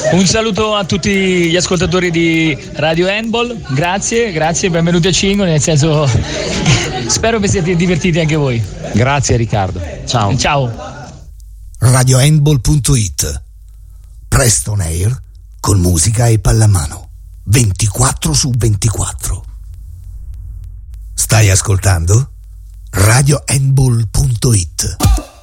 Un saluto a tutti gli ascoltatori di Radio Handball, grazie, benvenuti a Cingo, nel senso spero vi siate divertiti anche voi. Grazie Riccardo, ciao. RadioHandball.it, presto on air con musica e pallamano 24/24. Stai ascoltando? RadioHandball.it.